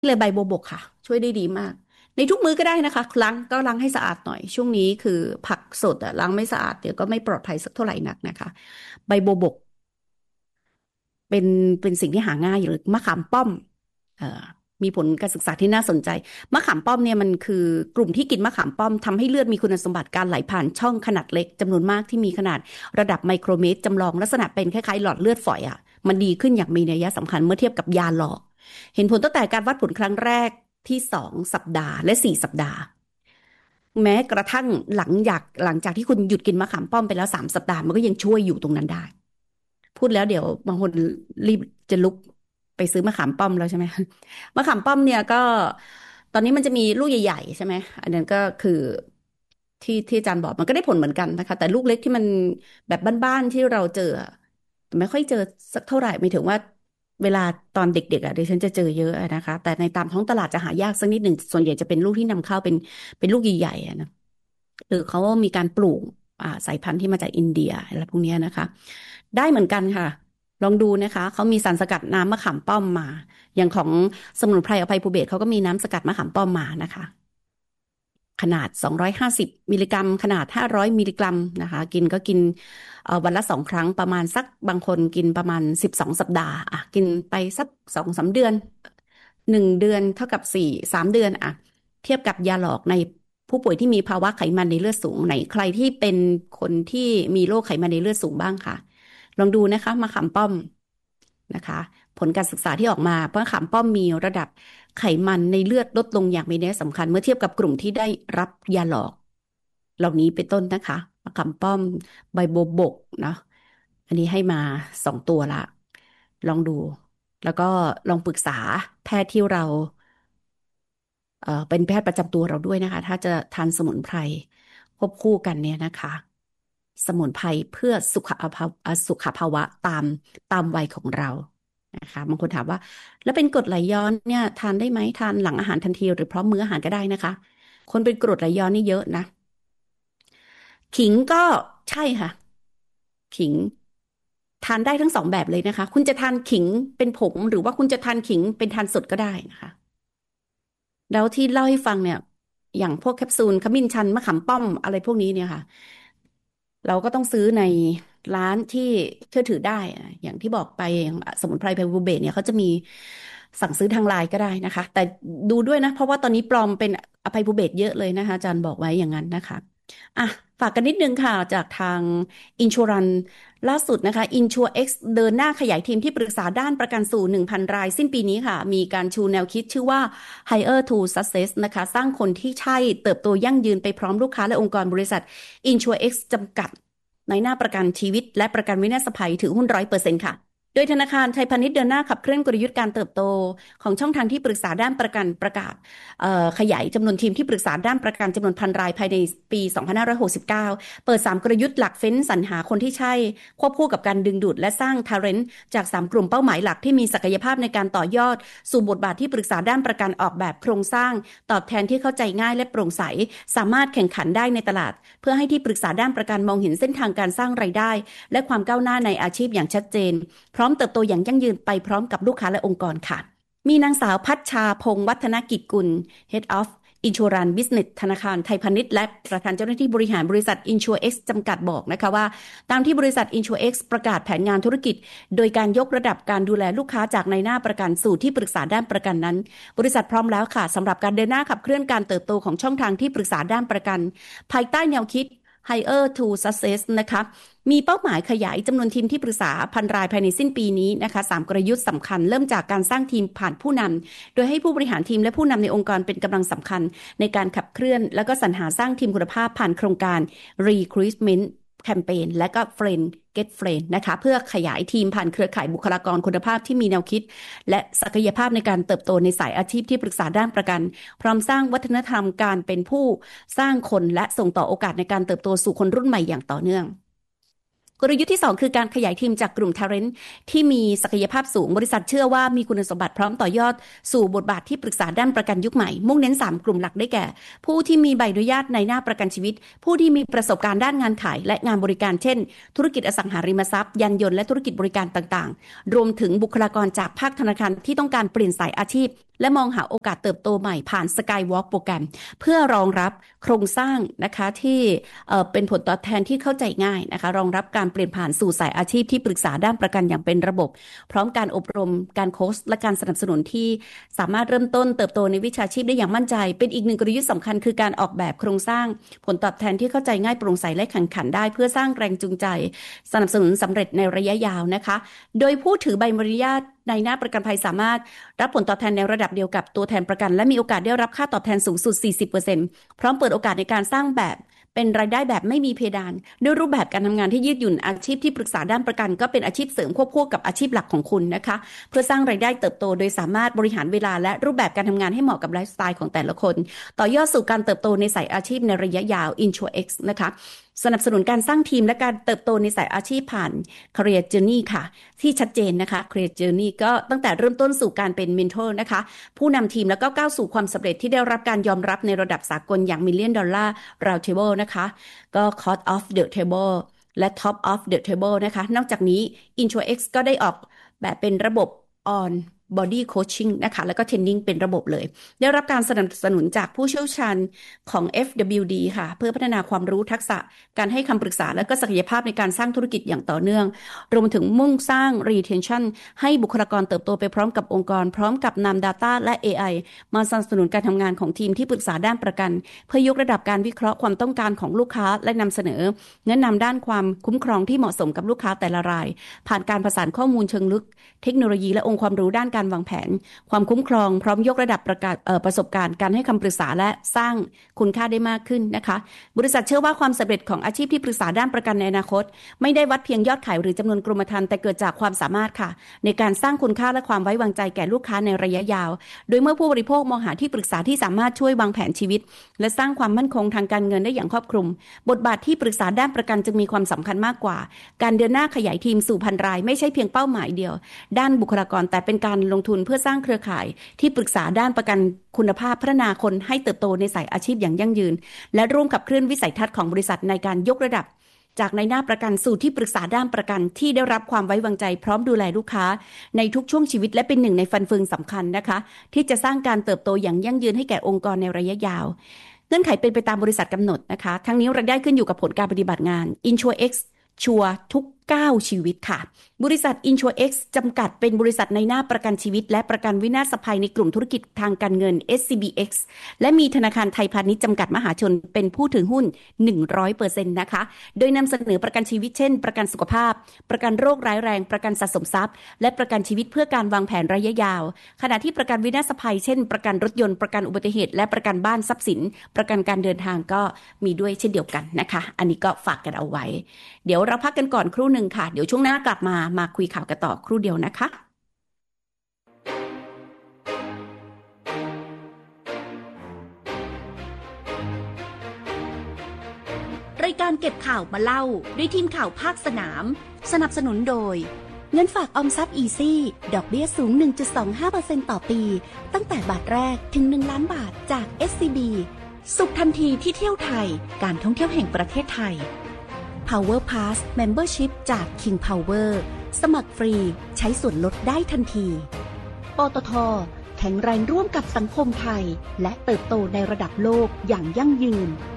เลยใบบัวบกค่ะช่วยได้ดีมากในทุกมื้อก็ได้นะคะล้างให้สะอาดหน่อยช่วงนี้คือผักสดอะล้างไม่สะอาดเดี๋ยวก็ไม่ปลอดภัยสักเท่าไหร่นักนะคะใบบัวบกเป็นเป็นสิ่งที่หาง่ายอยู่เลยมะขามป้อมเอ่อมีผลการศึกษาที่น่าสนใจมะขามป้อมเนี่ยมันคือกลุ่มที่กินมะขามป้อมทำให้เลือดมีคุณสมบัติการไหลผ่านช่องขนาดเล็กจำนวนมากที่มีขนาดระดับไมโครเมตรจำลองลักษณะเป็นคล้ายๆหลอดเลือดฝอยอ่ะมันดีขึ้นอย่างมีนัยสำคัญเมื่อเทียบกับยาหลอก เห็นผลตั้งแต่การวัดผลครั้งแรกที่2 สัปดาห์และ4 สัปดาห์แม้กระทั่งหลังจากที่คุณหยุดกินมะขามป้อมไปแล้ว3 สัปดาห์มันก็ยังช่วยอยู่ตรงนั้นได้พูดแล้วเดี๋ยวบางคนรีบจะลุกไปซื้อมะขามป้อมแล้วใช่ไหมมะขามป้อมเนี่ยก็ตอนนี้มันจะมีลูกใหญ่ๆใช่ไหมอันนั้นก็คือที่อาจารย์บอกมันก็ได้ผลเหมือนกันนะคะแต่ลูกเล็กที่มันแบบบ้านๆที่เราเจอไม่ค่อยเจอสักเท่าไหร่ไม่ถึงว่า เวลาตอนเด็กๆอ่ะดิฉันจะเจอเยอะอะนะคะแต่ในตามท้องตลาดจะหายากสักนิดหนึ่งส่วนใหญ่จะเป็นลูกที่นำเข้าเป็นลูกใหญ่ๆอะนะหรือเขามีการปลูกสายพันธุ์ที่มาจากอินเดียอะไรพวกเนี้ยนะคะได้เหมือนกันค่ะลองดูนะคะเขามีสารสกัดน้ำมะขามป้อมมาอย่างของสมุนไพรอภัยภูเบศรเขาก็มีน้ำสกัดมะขามป้อมมานะคะ ขนาด250มิลลิกรัมขนาด500มิลลิกรัมนะคะกินก็กินวันละ2 ครั้งประมาณสักบางคนกินประมาณ12 สัปดาห์อ่ะกินไปสัก2-3 เดือน1 เดือนเท่ากับ3 เดือนอ่ะเทียบกับยาหลอกในผู้ป่วยที่มีภาวะไขมันในเลือดสูงไหนใครที่เป็นคนที่มีโรคไขมันในเลือดสูงบ้างค่ะลองดูนะคะมะขามป้อมนะคะผลการศึกษาที่ออกมามะขามป้อมมีระดับ ไขมันในเลือดลดลงอย่างมีนัยสำคัญเมื่อเทียบกับกลุ่มที่ได้รับยาหลอกเหล่านี้เป็นต้นนะคะมะขามป้อมใบโบบกเนาะอันนี้ให้มา2 ตัวละลองดูแล้วก็ลองปรึกษาแพทย์ที่เราเป็นแพทย์ประจำตัวเราด้วยนะคะถ้าจะทานสมุนไพรควบคู่กันเนี่ยนะคะสมุนไพรเพื่อสุขภาวะตามวัยของเรานะคะบางคนถามว่า แล้วเป็นกรดไหลย้อนเนี่ยทานได้ไหมทานหลังอาหารทันทีหรือพร้อมมื้ออาหารก็ได้นะคะคนเป็นกรดไหลย้อนนี่เยอะนะขิงก็ใช่ค่ะขิงทานได้ทั้ง2 แบบเลยนะคะคุณจะทานขิงเป็นผงหรือว่าคุณจะทานขิงเป็นทานสดก็ได้นะคะแล้วที่เล่าให้ฟังเนี่ยอย่างพวกแคปซูลขมิ้นชันมะขามป้อมอะไรพวกนี้เนี่ยค่ะเราก็ต้องซื้อในร้านที่เชื่อถือได้อะอย่างที่บอกไปอย่างสมุนไพรไพบูเบตเนี่ยเขาจะมีสั่งซื้อทางไลน์ก็ได้นะคะแต่ดูด้วยนะเพราะว่าตอนนี้ปลอมเป็นอภัยภูเบศรเยอะเลยนะคะอาจารย์บอกไว้อย่างนั้นนะคะอ่ะฝากกันนิดนึงค่ะจากทางอินช r รันล่าสุดนะคะ InsurX เดินหน้าขยายทีมที่ปรึกษาด้านประกันสู่1,000 รายสิ้นปีนี้ค่ะมีการชูแนวคิดชื่อว่า Hire to Success นะคะสร้างคนที่ใช่เติบโตยั่งยืนไปพร้อมลูกค้าและองค์กรบริษัท InsurX จำกัดในหน้าประกันชีวิตและประกันวินาศภัยถือหุ้น100%ค่ะโดยธนาคารไทยพาณิชย์เดินหน้าขับเคลื่อนกลยุทธ์การเติบโตของช่องทางที่ปรึกษาด้านประกันประกาศขยายจำนวนทีมที่ปรึกษาด้านประกันจำนวน1,000 รายภายในปี2569เปิด3 กลยุทธ์หลักเฟ้นสรรหาคนที่ใช่ควบคู่กับการดึงดูดและสร้าง talent จาก3 กลุ่มเป้าหมายหลักที่มีศักยภาพในการต่อยอดสู่บทบาทที่ปรึกษาด้านประกันออกแบบโครงสร้างตอบแทนที่เข้าใจง่ายและโปร่งใสสามารถแข่งขันได้ในตลาดเพื่อให้ที่ปรึกษาด้านประกันมองเห็นเส้นทางการสร้างรายได้และความก้าวหน้าในอาชีพอย่างชัดเจนพร้อมเติบโตอย่างยั่งยืนไปพร้อมกับลูกค้าและองค์กรค่ะมีนางสาวพัชชาพงษ์วัฒนกิจกุล Head of Insurance Business ธนาคารไทยพาณิชย์และประธานเจ้าหน้าที่บริหารบริษัท InsurX จำกัดบอกนะคะว่าตามที่บริษัท InsurX ประกาศแผนงานธุรกิจโดยการยกระดับการดูแลลูกค้าจากในหน้าประกันสู่ที่ปรึกษาด้านประกันนั้นบริษัทพร้อมแล้วค่ะสำหรับการเดินหน้าขับเคลื่อนการเติบโตของช่องทางที่ปรึกษาด้านประกันภายใต้แนวคิด Hire to Success นะคะมีเป้าหมายขยายจำนวนทีมที่ปรึกษา1,000 รายภายในสิ้นปีนี้นะคะ3 กลยุทธ์สำคัญเริ่มจากการสร้างทีมผ่านผู้นำโดยให้ผู้บริหารทีมและผู้นำในองค์กรเป็นกำลังสำคัญในการขับเคลื่อนแล้วก็สรรหาสร้างทีมคุณภาพผ่านโครงการ Recruitment แคมเปญและก็ Friend Get Friend นะคะเพื่อขยายทีมผ่านเครือข่ายบุคลากรคุณภาพที่มีแนวคิดและศักยภาพในการเติบโตในสายอาชีพที่ปรึกษาด้านประกันพร้อมสร้างวัฒนธรรมการเป็นผู้สร้างคนและส่งต่อโอกาสในการเติบโตสู่คนรุ่นใหม่อย่างต่อเนื่องกลยุทธ์ที่2คือการขยายทีมจากกลุ่ม Talent ที่มีศักยภาพสูงบริษัทเชื่อว่ามีคุณสมบัติพร้อมต่อยอดสู่บทบาทที่ปรึกษาด้านประกันยุคใหม่มุ่งเน้น3กลุ่มหลักได้แก่ผู้ที่มีใบอนุญาตในหน้าประกันชีวิตผู้ที่มีประสบการณ์ด้านงานขายและงานบริการเช่นธุรกิจอสังหาริมทรัพย์ยานยนต์และธุรกิจบริการต่างๆรวมถึงบุคลากรจากภาคธนาคารที่ต้องการเปลี่ยนสายอาชีพและมองหาโอกาสเติบโตใหม่ผ่าน Skywalk โปรแกรมเพื่อรองรับโครงสร้างนะคะที่เป็นผลตอบแทนที่เข้าใจง่ายนะคะรองรับการเปลี่ยนผ่านสู่สายอาชีพที่ปรึกษาด้านประกันอย่างเป็นระบบพร้อมการอบรมการโค้ชและการสนับสนุนที่สามารถเริ่มต้นเติบโตในวิชาชีพได้อย่างมั่นใจเป็นอีกหนึ่งกลยุทธ์สำคัญคือการออกแบบโครงสร้างผลตอบแทนที่เข้าใจง่ายโปร่งใสและแข่งขันได้เพื่อสร้างแรงจูงใจสนับสนุนสำเร็จในระยะยาวนะคะโดยผู้ถือใบอนุญาตในหน้าประกันภัยสามารถรับผลตอบแทนในระดับเดียวกับตัวแทนประกันและมีโอกาสได้รับค่าตอบแทนสูงสุด 40% พร้อมเปิดโอกาสในการสร้างแบบเป็นรายได้แบบไม่มีเพดานด้วยรูปแบบการทำงานที่ยืดหยุ่นอาชีพที่ปรึกษาด้านประกันก็เป็นอาชีพเสริมควบคู่กับอาชีพหลักของคุณนะคะเพื่อสร้างรายได้เติบโตโดยสามารถบริหารเวลาและรูปแบบการทำงานให้เหมาะกับไลฟ์สไตล์ของแต่ละคนต่อยอดสู่การเติบโตในสายอาชีพในระยะยาว InsurX นะคะสนับสนุนการสร้างทีมและการเติบโตในสายอาชีพผ่าน Career Journey ค่ะที่ชัดเจนนะคะ Career Journey ก็ตั้งแต่เริ่มต้นสู่การเป็น Mentor นะคะผู้นำทีมแล้วก็ก้าวสู่ความสำเร็จที่ได้รับการยอมรับในระดับสากลอย่าง $1 million Round Table นะคะก็ Cost of the Table และ Top of the Table นะคะนอกจากนี้ InsurX ก็ได้ออกแบบเป็นระบบ On Body Coaching นะคะแล้วก็ Training เป็นระบบเลยได้รับการสนับสนุนจากผู้เชี่ยวชาญของ FWD ค่ะเพื่อพัฒนาความรู้ทักษะการให้คำปรึกษาและก็ศักยภาพในการสร้างธุรกิจอย่างต่อเนื่องรวมถึงมุ่งสร้าง Retention ให้บุคลากรเติบโตไปพร้อมกับองค์กรพร้อมกับนำ Data และ AI มาสนับสนุนการทำงานของทีมที่ปรึกษาด้านประกันเพื่อยกระดับการวิเคราะห์ความต้องการของลูกค้าและนำเสนอแนะนำด้านความคุ้มครองที่เหมาะสมกับลูกค้าแต่ละรายผ่านการผสานข้อมูลเชิงลึกเทคโนโลยีและองค์ความรู้ด้านการวางแผนความคุ้มครองพร้อมยกระดับประสบการณ์การให้คำปรึกษาและสร้างคุณค่าได้มากขึ้นนะคะบริษัทเชื่อว่าความสำเร็จของอาชีพที่ปรึกษาด้านประกันในอนาคตไม่ได้วัดเพียงยอดขายหรือจำนวนกรมธรรม์แต่เกิดจากความสามารถค่ะในการสร้างคุณค่าและความไว้วางใจแก่ลูกค้าในระยะยาวโดยเมื่อผู้บริโภคมองหาที่ปรึกษาที่สามารถช่วยวางแผนชีวิตและสร้างความมั่นคงทางการเงินได้อย่างครอบคลุมบทบาทที่ปรึกษาด้านประกันจึงมีความสำคัญมากกว่าการเดินหน้าขยายทีมสู่พันรายไม่ใช่เพียงเป้าหมายเดียวด้านบุคลากรแต่เป็นการลงทุนเพื่อสร้างเครือข่ายที่ปรึกษาด้านประกันคุณภาพพัฒนาคนให้เติบโตในสายอาชีพอย่างยั่งยืนและร่วมขับเคลื่อนวิสัยทัศน์ของบริษัทในการยกระดับจากในหน้าประกันสู่ที่ปรึกษาด้านประกันที่ได้รับความไว้วางใจพร้อมดูแลลูกค้าในทุกช่วงชีวิตและเป็นหนึ่งในฟันเฟืองสำคัญนะคะที่จะสร้างการเติบโตอย่างยั่งยืนให้แก่องค์กรในระยะยาวเงื่อนไขเป็นไปตามบริษัทกำหนดนะคะทั้งนี้รายได้ขึ้นอยู่กับผลการปฏิบัติงาน InsurX ชัวร์ทุกก้าวชีวิตค่ะบริษัท InsurX จำกัดเป็นบริษัทในหน้าประกันชีวิตและประกันวินาศภัยในกลุ่มธุรกิจทางการเงิน SCBX และมีธนาคารไทยพาณิชย์จำกัดมหาชนเป็นผู้ถือหุ้น 100% นะคะโดยนำเสนอประกันชีวิตเช่นประกันสุขภาพประกันโรคร้ายแรงประกันสะสมทรัพย์และประกันชีวิตเพื่อการวางแผนระยะยาวขณะที่ประกันวินาศภัยเช่นประกันรถยนต์ประกันอุบัติเหตุและประกันบ้านทรัพย์สินประกันการเดินทางก็มีด้วยเช่นเดียวกันนะคะอันนี้ก็ฝากกันเอาไว้เดี๋ยวเราพักกันก่อนครู่นึงค่ะเดี๋ยวช่วงหน้ากลับมาคุยข่าวกันต่อครู่เดียวนะคะรายการเก็บข่าวมาเล่าด้วยทีมข่าวภาคสนามสนับสนุนโดยเงินฝากออมทรัพย์อีซี่ดอกเบี้ยสูง 1.25% ต่อปีตั้งแต่บาทแรกถึง1 ล้านบาทจาก SCB สุขทันทีที่เที่ยวไทยการท่องเที่ยวแห่งประเทศไทยPower Pass Membership จาก King Power สมัครฟรีใช้ส่วนลดได้ทันทีปตท.แข็งแรงร่วมกับสังคมไทยและเติบโตในระดับโลกอย่างยั่งยืน